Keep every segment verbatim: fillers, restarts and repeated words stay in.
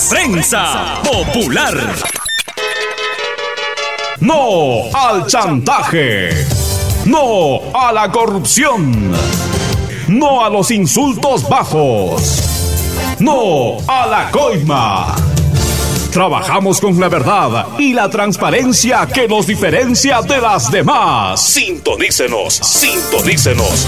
Prensa Popular. No al chantaje. No a la corrupción. No a los insultos bajos. No a la coima. Trabajamos con la verdad y la transparencia que nos diferencia de las demás. Sintonícenos, sintonícenos.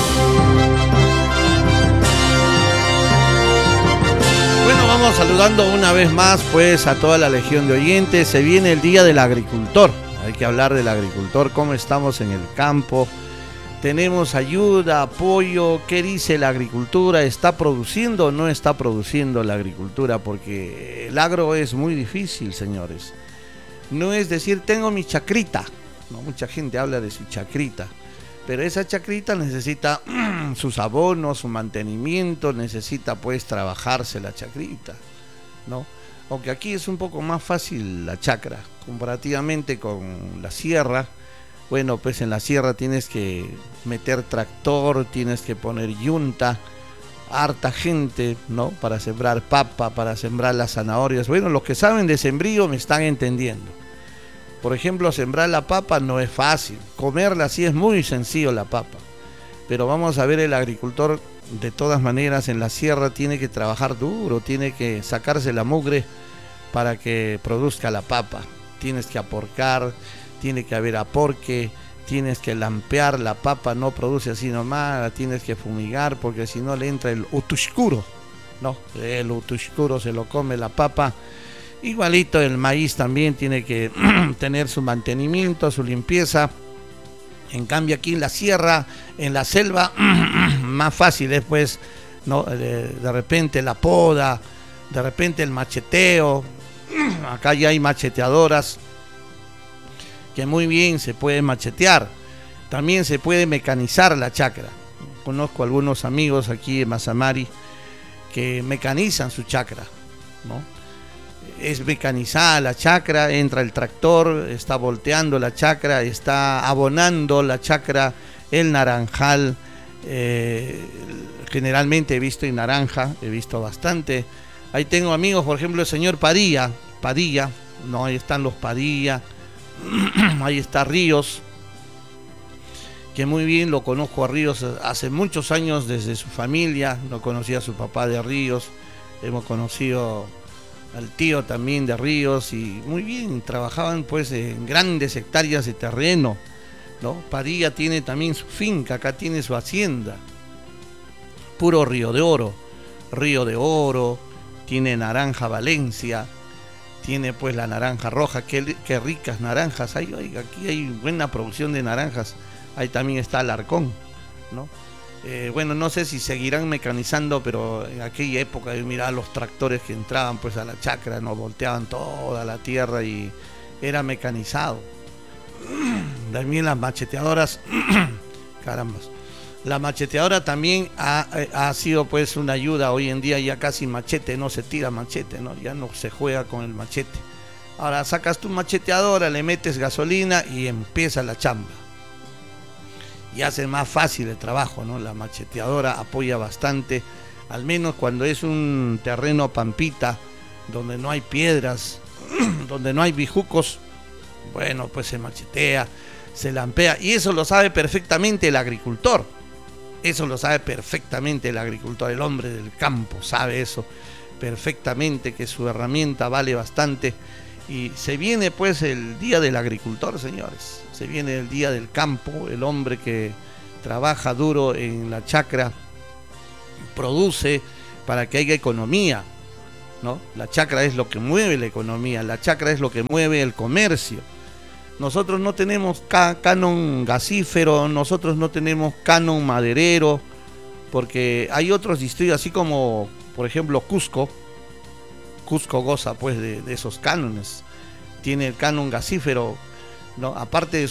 Bueno, vamos saludando una vez más pues a toda la legión de oyentes. Se viene el Día del Agricultor. Hay que hablar del agricultor, cómo estamos en el campo. Tenemos ayuda, apoyo. ¿Qué dice la agricultura? ¿Está produciendo o no está produciendo la agricultura? Porque el agro es muy difícil, señores. No es decir, tengo mi chacrita. No, mucha gente habla de su chacrita. Pero esa chacrita necesita sus abonos, su mantenimiento, necesita pues trabajarse la chacrita, ¿no? Aunque aquí es un poco más fácil la chacra, comparativamente con la sierra. Bueno, pues en la sierra tienes que meter tractor, tienes que poner yunta, harta gente, ¿no? Para sembrar papa, para sembrar las zanahorias. Bueno, los que saben de sembrío me están entendiendo. Por ejemplo, sembrar la papa no es fácil, comerla sí es muy sencillo la papa. Pero vamos a ver, el agricultor de todas maneras en la sierra tiene que trabajar duro, tiene que sacarse la mugre para que produzca la papa. Tienes que aporcar, tiene que haber aporque, tienes que lampear, la papa no produce así nomás, la tienes que fumigar porque si no le entra el utushkuro, ¿no? El utushkuro se lo come la papa. Igualito el maíz también tiene que tener su mantenimiento, su limpieza. En cambio aquí en la sierra, en la selva, más fácil es pues, ¿no? De, de repente la poda, de repente el macheteo. Acá ya hay macheteadoras que muy bien se puede machetear. También se puede mecanizar la chacra. Conozco algunos amigos aquí en Mazamari que mecanizan su chacra, ¿no? Es mecanizada la chacra, entra el tractor, está volteando la chacra, está abonando la chacra, el naranjal. Eh, generalmente he visto en naranja, he visto bastante. Ahí tengo amigos, por ejemplo, el señor Padilla, Padilla, no, ahí están los Padilla. Ahí está Ríos, que muy bien lo conozco a Ríos hace muchos años desde su familia. No conocía a su papá de Ríos, hemos conocido al tío también de Ríos y muy bien, trabajaban pues en grandes hectáreas de terreno, ¿no? Padilla tiene también su finca, acá tiene su hacienda, puro Río de Oro, Río de Oro, tiene naranja Valencia, tiene pues la naranja roja, qué, qué ricas naranjas hay, oiga, aquí hay buena producción de naranjas. Ahí también está Alarcón, ¿no? Eh, bueno, no sé si seguirán mecanizando, pero en aquella época yo miraba los tractores que entraban pues a la chacra, no volteaban toda la tierra y era mecanizado. También las macheteadoras, caramba, la macheteadora también ha, ha sido pues una ayuda. Hoy en día ya casi machete no se tira machete, ¿no? Ya no se juega con el machete. Ahora sacas tu macheteadora, le metes gasolina y empieza la chamba. Y hace más fácil el trabajo, ¿no? La macheteadora apoya bastante, al menos cuando es un terreno pampita, donde no hay piedras, donde no hay bijucos. Bueno, pues se machetea, se lampea, y eso lo sabe perfectamente el agricultor. Eso lo sabe perfectamente el agricultor, el hombre del campo sabe eso perfectamente, que su herramienta vale bastante. Y se viene pues el Día del Agricultor, señores. Se viene el Día del Campo, el hombre que trabaja duro en la chacra, produce para que haya economía, ¿no? La chacra es lo que mueve la economía, la chacra es lo que mueve el comercio. Nosotros no tenemos ca- canon gasífero, nosotros no tenemos canon maderero, porque hay otros distritos, así como por ejemplo Cusco. Cusco goza pues de, de esos cánones, tiene el canon gasífero, ¿no? Aparte de